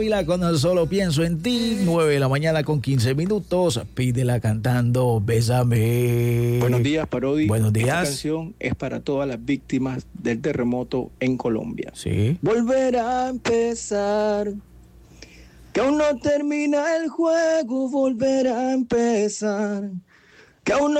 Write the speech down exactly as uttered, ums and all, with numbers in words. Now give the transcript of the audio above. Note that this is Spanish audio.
Con Solo Pienso en Ti, nueve de la mañana con quince minutos. Pídela cantando Bésame. Buenos días, Parodi. Buenos días. Esta canción es para todas las víctimas del terremoto en Colombia. Sí. Volver a empezar, que aún no termina el juego. Volver a empezar, que aún no